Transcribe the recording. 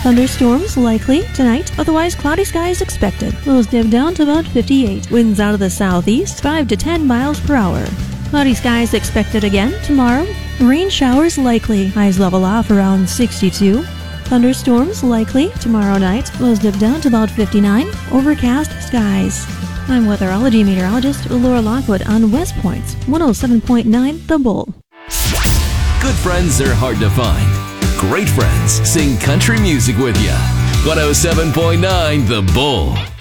Thunderstorms likely tonight, otherwise cloudy skies expected. Lows dip down to about 58. Winds out of the southeast, 5 to 10 miles per hour. Cloudy skies expected again tomorrow. Rain showers likely. Highs level off around 62. Thunderstorms likely tomorrow night. Lows dip down to about 59. Overcast skies. I'm weatherology meteorologist Laura Lockwood on West Point's 107.9 The Bull. Good friends are hard to find. Great friends sing country music with you. 107.9 The Bull.